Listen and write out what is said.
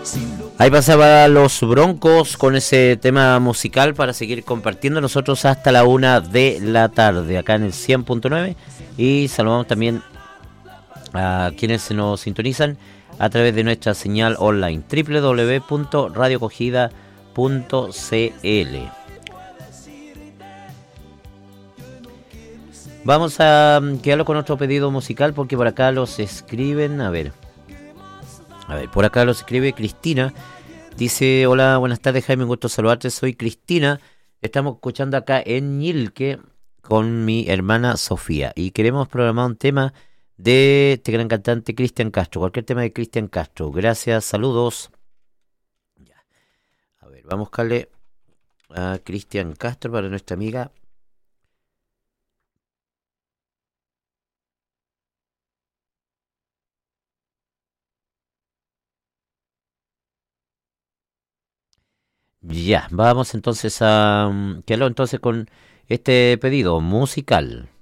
Ahí pasaba Los Broncos con ese tema musical para seguir compartiendo nosotros hasta la 1 de la tarde acá en el 100.9 y saludamos también a quienes se nos sintonizan a través de nuestra señal online www.radiocogida.cl. Vamos a quedarlo con otro pedido musical porque por acá los escriben, a ver, por acá los escribe Cristina. Dice, hola, buenas tardes Jaime, un gusto saludarte, soy Cristina. Estamos escuchando acá en Ñilque con mi hermana Sofía y queremos programar un tema de este gran cantante Cristian Castro, cualquier tema de Cristian Castro. Gracias, saludos. Ya. A ver, vamos a buscarle a Cristian Castro para nuestra amiga. Ya, vamos entonces a quedarlo entonces con este pedido musical.